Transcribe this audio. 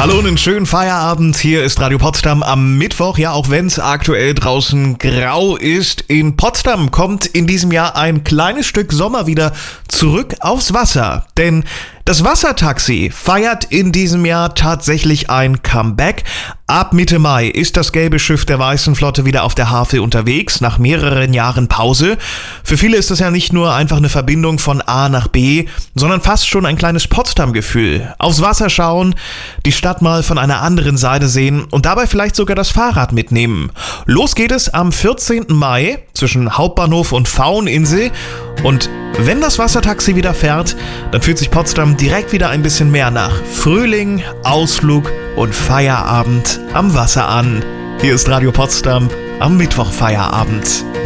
Hallo und einen schönen Feierabend. Hier ist Radio Potsdam am Mittwoch. Ja, auch wenn es aktuell draußen grau ist. In Potsdam kommt in diesem Jahr ein kleines Stück Sommer wieder zurück aufs Wasser. Denn das Wassertaxi feiert in diesem Jahr tatsächlich ein Comeback. Ab Mitte Mai ist das gelbe Schiff der Weißen Flotte wieder auf der Havel unterwegs, nach mehreren Jahren Pause. Für viele ist das ja nicht nur einfach eine Verbindung von A nach B, sondern fast schon ein kleines Potsdam-Gefühl. Aufs Wasser schauen, die Stadt mal von einer anderen Seite sehen und dabei vielleicht sogar das Fahrrad mitnehmen. Los geht es am 14. Mai zwischen Hauptbahnhof und Pfaueninsel. Und wenn das Wassertaxi wieder fährt, dann fühlt sich Potsdam direkt wieder ein bisschen mehr nach Frühling, Ausflug und Feierabend am Wasser an. Hier ist Radio Potsdam am Mittwoch Feierabend.